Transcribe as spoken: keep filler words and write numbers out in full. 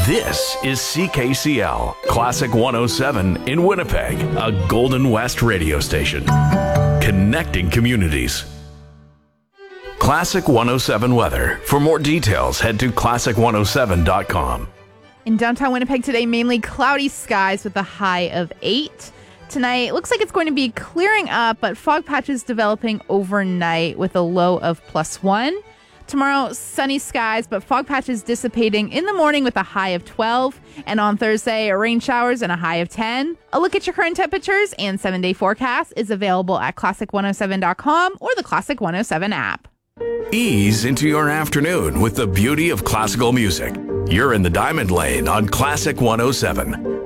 This is C K C L, Classic one oh seven in Winnipeg, a Golden West radio station. Connecting communities. Classic one oh seven weather. For more details, head to classic one oh seven dot com. In downtown Winnipeg today, mainly cloudy skies with a high of eight. Tonight, it looks like it's going to be clearing up, but fog patches developing overnight with a low of plus one. Tomorrow, sunny skies, but fog patches dissipating in the morning with a high of twelve. And on Thursday, rain showers and a high of ten. A look at your current temperatures and seven-day forecast is available at classic one oh seven dot com or the Classic one oh seven app. Ease into your afternoon with the beauty of classical music. You're in the Diamond Lane on Classic one oh seven.